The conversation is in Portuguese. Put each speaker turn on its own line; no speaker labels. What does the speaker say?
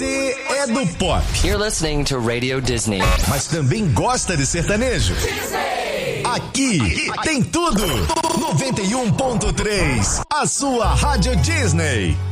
Você é do pop.
You're listening to Radio Disney.
Mas também gosta de sertanejo. Disney. Aqui tem tudo. 91.3, a sua Rádio Disney.